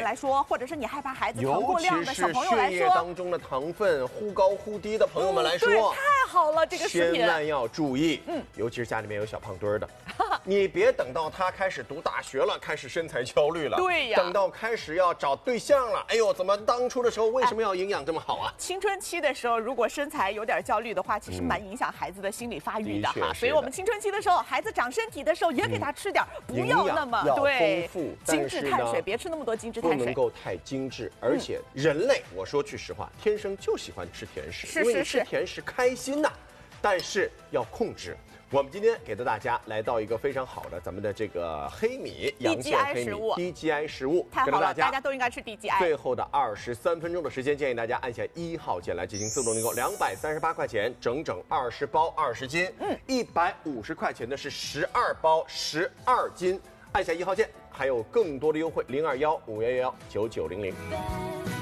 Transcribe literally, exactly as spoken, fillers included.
来说，或者是你害怕孩子糖过尤量的其是小朋友来血液说， 当中的糖分忽高忽低的朋友们来说， 嗯、对，太好了，这个食品千万要注意。 嗯， 尤其是家里面有小胖墩儿的，你别等到他开始读大学了，开始身材焦虑了。 对呀， 等到开始要找对象了，哎呦，怎么当初的时候为什么要营养这么好啊？ 青春期的时候，如果身材有点焦虑的话，其实蛮影响孩子的心理发育的哈。 的所以我们青春期的时候，孩子长身体的时候，也给他吃点， 嗯、 不要那么对丰富， 精致碳水，别吃那么多精致碳水， 不能够太精致。而且人类，我说句实话，天生就喜欢吃甜食， 是因为你是是吃甜食开心呐、但是要控制。我们今天给到大家来到一个非常好的咱们的这个黑米洋苋黑米低 G I 食物， 太好了，大家都应该吃低 G I。 最后的二十三分钟的时间，建议大家按下一号键来进行自动订购，两百三十八块钱，整整二十包二十斤，嗯，一百五十块钱的是十二包十二斤，按下一号键，还有更多的优惠，零二幺五幺幺九九零零。